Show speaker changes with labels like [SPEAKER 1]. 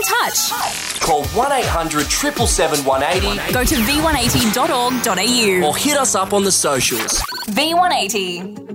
[SPEAKER 1] in touch.
[SPEAKER 2] Call 1800 777 180
[SPEAKER 1] Go to v180.org.au
[SPEAKER 2] or hit us up on the socials.
[SPEAKER 1] V180.